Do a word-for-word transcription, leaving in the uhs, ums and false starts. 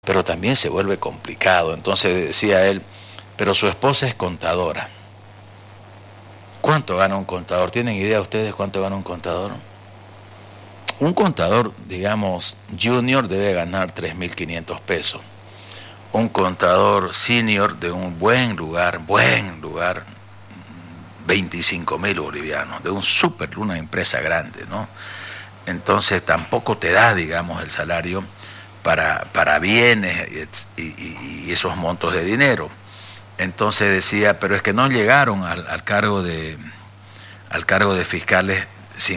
pero también se vuelve complicado. Entonces decía él, pero su esposa es contadora. ¿Cuánto gana un contador? ¿Tienen idea ustedes cuánto gana un contador? Un contador, digamos, junior debe ganar tres mil quinientos pesos. Un contador senior de un buen lugar, buen lugar, veinticinco mil bolivianos, de un super, una empresa grande, ¿no? Entonces tampoco te da, digamos, el salario para, para bienes y, y, y esos montos de dinero. Entonces decía, pero es que no llegaron al, al cargo de al cargo de fiscales